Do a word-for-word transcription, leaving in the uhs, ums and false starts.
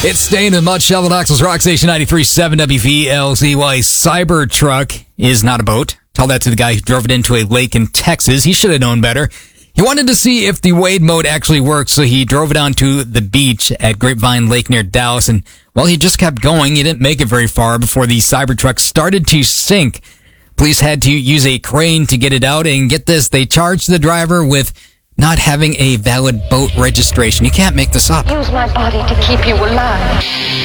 It's staying in Mud Shovel, Knoxville's Rock Station ninety-three point seven W V L Z Y. Cybertruck is not a boat. Tell that to the guy who drove it into a lake in Texas. He should have known better. He wanted to see if the wade mode actually works, so he drove it onto the beach at Grapevine Lake near Dallas. And, well, he just kept going. He didn't make it very far before the Cybertruck started to sink. Police had to use a crane to get it out. And get this, they charged the driver with not having a valid boat registration. You can't make this up. Use my body to keep you alive.